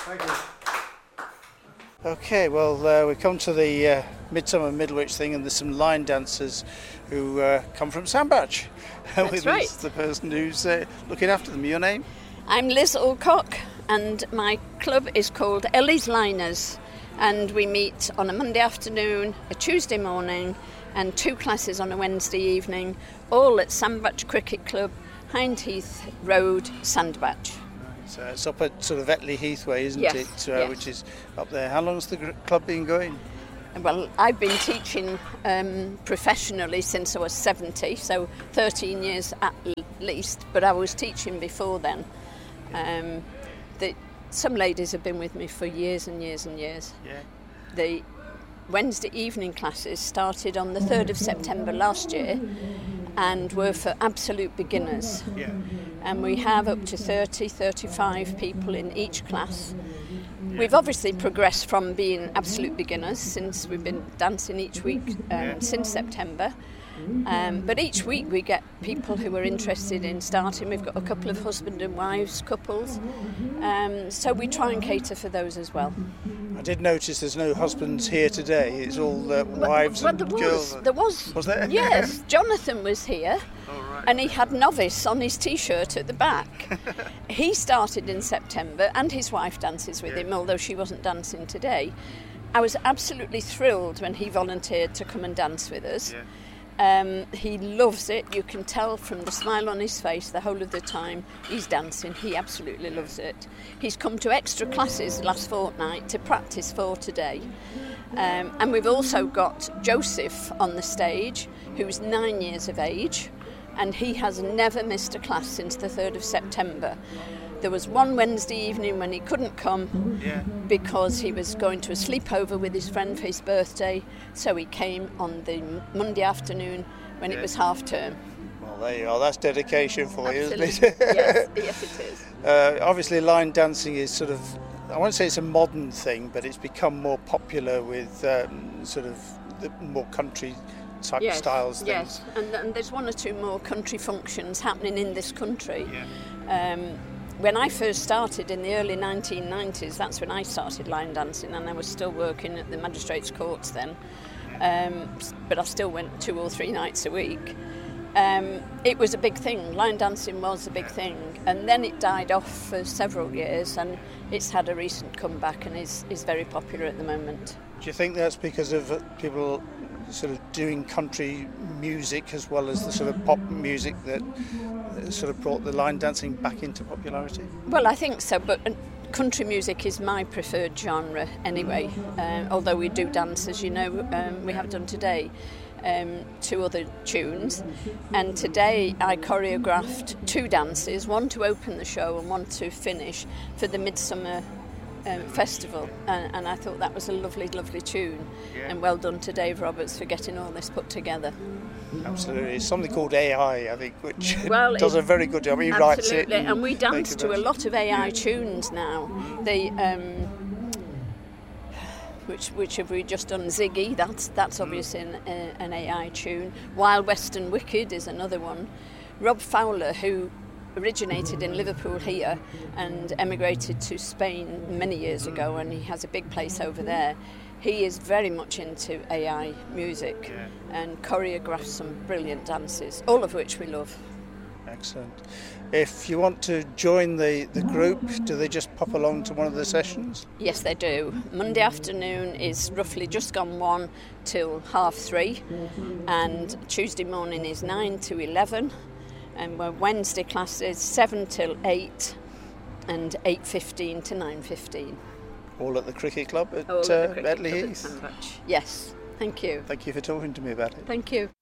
Thank you. Okay, well, we come to the Midsummer Middlewich thing, and there's some line dancers who come from Sandbach. That's right. The person who's looking after them. Your name? I'm Liz Alcock, and my club is called Ellie's Liners, and we meet on a Monday afternoon, a Tuesday morning, and 2 classes on a Wednesday evening, all at Sandbach Cricket Club, Hindheath Road, Sandbach. So it's up at sort of Etley Heath way, isn't Yes, it? yes. Which is up there. How long has the club been going? Well, I've been teaching professionally since I was 70, so 13 years at least, but I was teaching before then. Some ladies have been with me for years and years and years. Yeah. The Wednesday evening classes started on the 3rd of September last year and were for absolute beginners. Yeah. And we have up to 30, 35 people in each class. We've obviously progressed from being absolute beginners since we've been dancing each week since September. But each week we get people who are interested in starting. We've got a couple of husband and wives couples, so we try and cater for those as well. I did notice there's no husbands here today. It's all wives and girls. There was. Was there? Yes, Jonathan was here. Oh, right. And he had novice on his T-shirt at the back. He started in September, and his wife dances with him, although she wasn't dancing today. I was absolutely thrilled when he volunteered to come and dance with us. Yeah. He loves it. You can tell from the smile on his face the whole of the time he's dancing. He absolutely loves it. He's come to extra classes last fortnight to practice for today. And we've also got Joseph on the stage, who's 9 years of age, and he has never missed a class since the 3rd of September. There was one Wednesday evening when he couldn't come because he was going to a sleepover with his friend for his birthday, so he came on the Monday afternoon when it was half term. Well, there you are. That's dedication for you, Absolutely. isn't it? Yes, it is. Obviously, line dancing is sort of, I won't say it's a modern thing, but it's become more popular with sort of the more country type styles things. Yes, and there's 1 or 2 more country functions happening in this country. Yeah. When I first started in the early 1990s, that's when I started line dancing, and I was still working at the magistrates' courts then. But I still went 2 or 3 nights a week. It was a big thing. Line dancing was a big thing, and then it died off for several years, and it's had a recent comeback and is very popular at the moment. Do you think that's because of people sort of doing country music as well as the sort of pop music that sort of brought the line dancing back into popularity? Well, I think so, but country music is my preferred genre anyway, although we do dance, as you know, we have done today, 2 other tunes, and today I choreographed 2 dances, one to open the show and one to finish for the Midsummer Festival, and I thought that was a lovely, lovely tune, and well done to Dave Roberts for getting all this put together. Absolutely. It's something called AI, I think, which does a very good job. He writes it. And we dance to a lot of AI tunes now. Which have we just done? Ziggy, that's obviously an AI tune. Wild West and Wicked is another one. Rob Fowler, who originated in Liverpool here and emigrated to Spain many years ago, and he has a big place over there. He is very much into AI music and choreographs some brilliant dances, all of which we love. Excellent. If you want to join the group, do they just pop along to one of the sessions? Yes, they do. Monday afternoon is roughly just gone 1 till 3:30, and Tuesday morning is 9 to 11, and we're Wednesday classes 7 till 8 and 8:15 to 9:15. All at the cricket club at All at the cricket Etley club at Heath? Sandbach. Yes, thank you. Thank you for talking to me about it. Thank you.